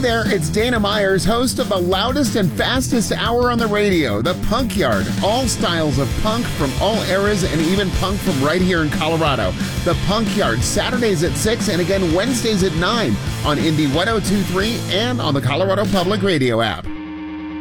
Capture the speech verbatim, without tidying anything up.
there, it's Dana Myers, host of the loudest and fastest hour on the radio, The Punk Yard. All styles of punk from all eras and even punk from right here in Colorado. The Punk Yard, Saturdays at six and again Wednesdays at nine on Indie one oh two point three and on the Colorado Public Radio app.